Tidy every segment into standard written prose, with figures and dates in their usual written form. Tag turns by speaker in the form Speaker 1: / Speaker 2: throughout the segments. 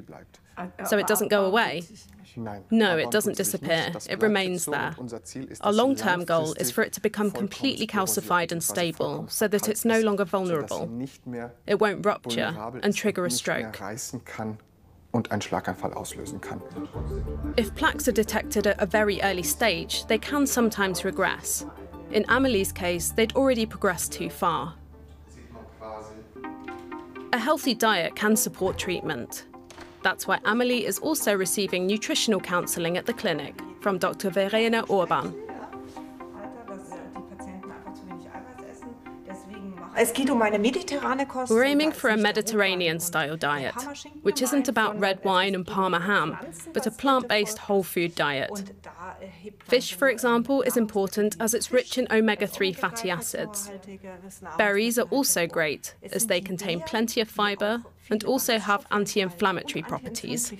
Speaker 1: So it doesn't go away? No, it doesn't disappear. It remains there. Our long-term goal is for it to become completely calcified and stable, so that it's no longer vulnerable. It won't rupture and trigger a stroke. If plaques are detected at a very early stage, they can sometimes regress. In Amelie's case, they'd already progressed too far. A healthy diet can support treatment. That's why Amelie is also receiving nutritional counselling at the clinic from Dr. Verena Urban. We're aiming for a Mediterranean-style diet, which isn't about red wine and Parma ham, but a plant-based whole food diet. Fish, for example, is important as it's rich in omega-3 fatty acids. Berries are also great, as they contain plenty of fibre and also have anti-inflammatory properties.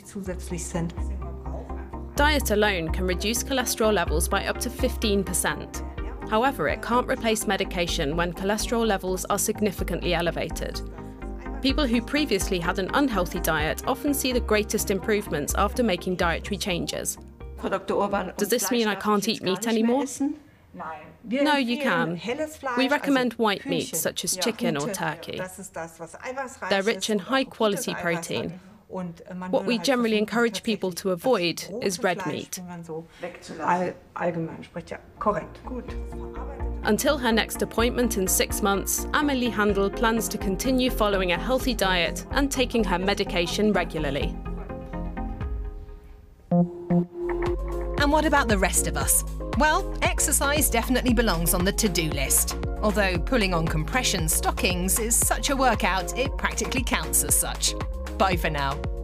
Speaker 1: Diet alone can reduce cholesterol levels by up to 15%. However, it can't replace medication when cholesterol levels are significantly elevated. People who previously had an unhealthy diet often see the greatest improvements after making dietary changes. Does this mean I can't eat meat anymore? No, you can. We recommend white meat, such as chicken or turkey. They're rich in high-quality protein. What we generally encourage people to avoid is red meat. Until her next appointment in 6 months, Amelie Handel plans to continue following a healthy diet and taking her medication regularly.
Speaker 2: And what about the rest of us? Well, exercise definitely belongs on the to-do list. Although pulling on compression stockings is such a workout, it practically counts as such. Bye for now.